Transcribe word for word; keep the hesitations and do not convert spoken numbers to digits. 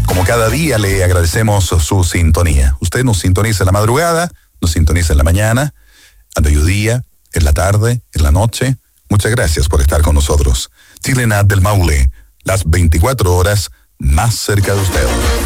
Como cada día le agradecemos su sintonía. Usted nos sintoniza en la madrugada, nos sintoniza en la mañana, al mediodía, en la tarde, en la noche. Muchas gracias por estar con nosotros. Chilenat del Maule, las veinticuatro horas más cerca de usted.